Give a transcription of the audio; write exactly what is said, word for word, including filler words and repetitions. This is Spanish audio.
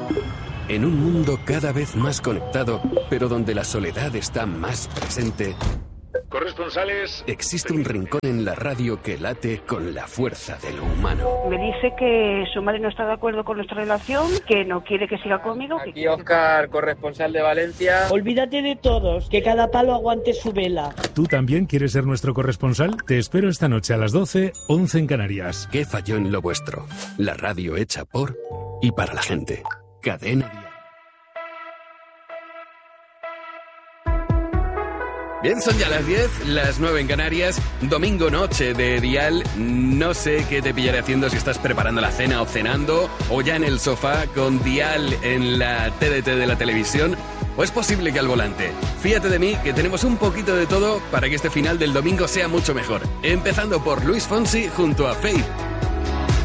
En un mundo cada vez más conectado, pero donde la soledad está más presente, corresponsales, existe un rincón en la radio que late con la fuerza de lo humano. Me dice que su madre no está de acuerdo con nuestra relación, que no quiere que siga conmigo. Aquí Óscar, corresponsal de Valencia. Olvídate de todos, que cada palo aguante su vela. ¿Tú también quieres ser nuestro corresponsal? Te espero esta noche a las doce, once en Canarias. ¿Qué falló en lo vuestro? La radio hecha por y para la gente. Cadena Dial. Bien, son ya las diez, las nueve en Canarias, domingo noche de Dial. No sé qué te pillaré haciendo, si estás preparando la cena o cenando, o ya en el sofá con Dial en la T D T de la televisión, o es posible que al volante. Fíjate de mí, que tenemos un poquito de todo para que este final del domingo sea mucho mejor. Empezando por Luis Fonsi junto a Faith.